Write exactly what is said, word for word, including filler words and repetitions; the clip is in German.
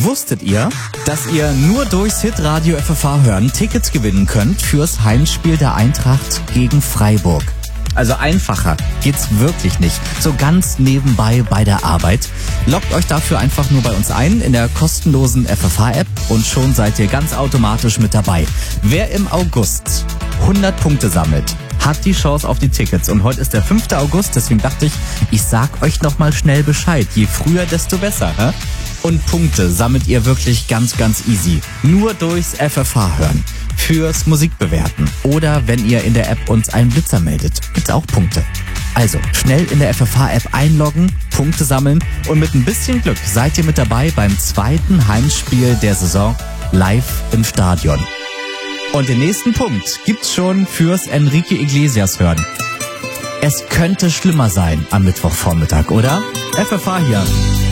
Wusstet ihr, dass ihr nur durchs Hitradio F F H hören Tickets gewinnen könnt fürs Heimspiel der Eintracht gegen Freiburg? Also einfacher geht's wirklich nicht. So ganz nebenbei bei der Arbeit. Loggt euch dafür einfach nur bei uns ein in der kostenlosen F F H-App und schon seid ihr ganz automatisch mit dabei. Wer im August hundert Punkte sammelt, hat die Chance auf die Tickets. Und heute ist der fünfte August, deswegen dachte ich, ich sag euch noch mal schnell Bescheid. Je früher, desto besser. Hä? Und Punkte sammelt ihr wirklich ganz, ganz easy. Nur durchs F F H hören. Fürs Musikbewerten. Oder wenn ihr in der App uns einen Blitzer meldet, gibt's auch Punkte. Also, schnell in der F F H-App einloggen, Punkte sammeln und mit ein bisschen Glück seid ihr mit dabei beim zweiten Heimspiel der Saison live im Stadion. Und den nächsten Punkt gibt's schon fürs Enrique Iglesias hören. Es könnte schlimmer sein am Mittwochvormittag, oder? F F H hier.